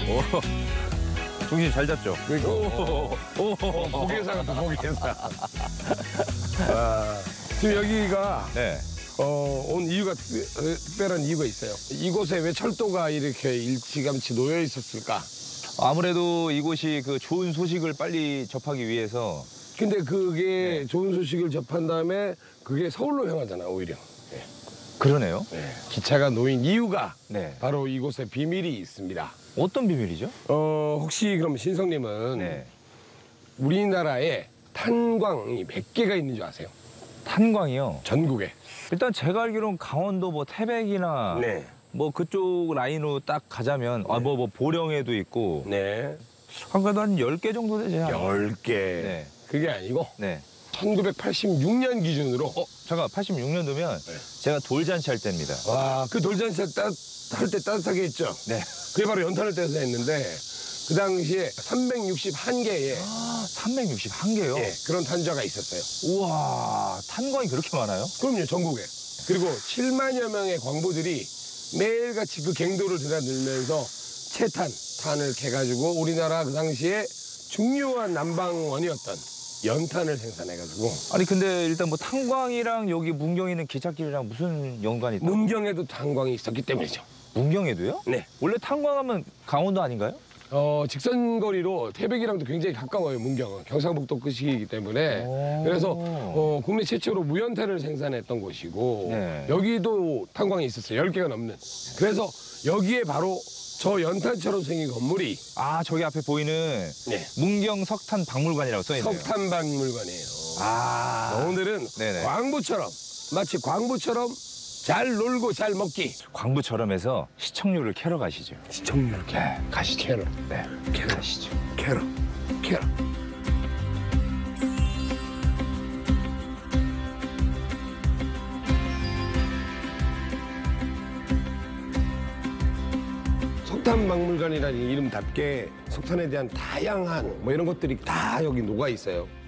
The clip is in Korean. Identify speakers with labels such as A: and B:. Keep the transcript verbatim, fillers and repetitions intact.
A: 오. 중심 잘 잡죠?
B: 그러니까. 오, 오, 오, 고개사 같다, 고개사. 아, 지금 여기가
A: 네.
B: 어, 온 이유가 특별, 특별한 이유가 있어요. 이곳에 왜 철도가 이렇게 일찌감치 놓여 있었을까?
A: 아무래도 이곳이 그 좋은 소식을 빨리 접하기 위해서.
B: 근데 그게
A: 네.
B: 좋은 소식을 접한 다음에 그게 서울로 향하잖아, 오히려. 네.
A: 그러네요.
B: 네. 기차가 놓인 이유가
A: 네.
B: 바로 이곳에 비밀이 있습니다.
A: 어떤 비밀이죠?
B: 어, 혹시 그럼 신성님은
A: 네.
B: 우리나라에 탄광이 몇 개가 있는 줄 아세요?
A: 탄광이요.
B: 전국에.
A: 일단 제가 알기로는 강원도 뭐 태백이나
B: 네.
A: 뭐 그쪽 라인으로 딱 가자면 아 뭐 뭐 보령에도 있고
B: 네.
A: 한 그래도 한 열 개 정도 되지 않아요?
B: 열 개.
A: 네.
B: 그게 아니고
A: 네.
B: 천구백팔십육 년 기준으로
A: 어, 잠깐 팔십육 년도면
B: 네.
A: 제가 돌잔치 할 때입니다.
B: 와, 그 돌잔치 할 때 따뜻하게 했죠?
A: 네.
B: 그게 바로 연탄을 떼서 했는데 그 당시에 삼백육십일 개의
A: 아, 삼백육십일 개요?
B: 예, 그런 탄저가 있었어요.
A: 우와, 탄광이 그렇게 많아요?
B: 그럼요, 전국에. 그리고 칠만여 명의 광부들이 매일같이 그 갱도를 드나들면서 채탄, 탄을 캐가지고 우리나라 그 당시에 중요한 난방원이었던 연탄을 생산해가지고
A: 아니 근데 일단 뭐 탄광이랑 여기 문경에 있는 기찻길이랑 무슨 연관이 있다?
B: 문경에도 탄광이 있었기 때문이죠.
A: 문경에도요?
B: 네.
A: 원래 탄광하면 강원도 아닌가요?
B: 어, 직선거리로 태백이랑도 굉장히 가까워요, 문경은. 경상북도 끝이기 때문에.
A: 오.
B: 그래서 어, 국내 최초로 무연탄을 생산했던 곳이고
A: 네.
B: 여기도 탄광이 있었어요. 열 개가 넘는. 그래서 여기에 바로 저 연탄처럼 생긴 건물이
A: 아, 저기 앞에 보이는
B: 네.
A: 문경 석탄 박물관이라고 써있네요.
B: 석탄박물관이에요.
A: 아.
B: 오늘은
A: 네네.
B: 광부처럼 마치 광부처럼 잘 놀고 잘 먹기.
A: 광부처럼 해서 시청률을 캐러 가시죠.
B: 시청률 캐.
A: 네, 가시죠.
B: 캐러.
A: 네,
B: 캐러.
A: 가시죠.
B: 캐러. 캐러. 석탄박물관이라는 이름답게 석탄에 대한 다양한 뭐 이런 것들이 다 여기 녹아 있어요.